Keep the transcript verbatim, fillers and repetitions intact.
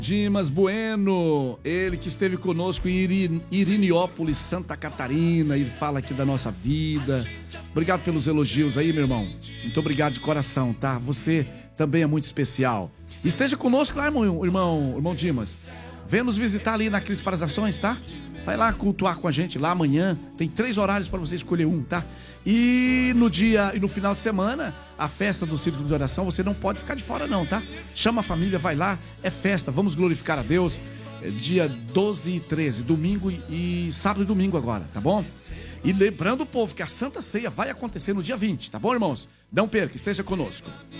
Dimas Bueno, ele que esteve conosco em Iri- Iriniópolis, Santa Catarina, e fala aqui da nossa vida. Obrigado pelos elogios aí, meu irmão. Muito obrigado de coração, tá? Você também é muito especial. Esteja conosco lá, irmão, irmão, irmão Dimas. Venha nos visitar ali na Cris para as Ações, tá? Vai lá cultuar com a gente lá amanhã. Tem três horários para você escolher um, tá? E no dia e no final de semana, a festa do Círculo de Oração, você não pode ficar de fora não, tá? Chama a família, vai lá, é festa, vamos glorificar a Deus. É dia doze e treze, domingo e, e sábado e domingo agora, tá bom? E lembrando o povo que a Santa Ceia vai acontecer no dia vinte, tá bom, irmãos? Não perca, esteja conosco.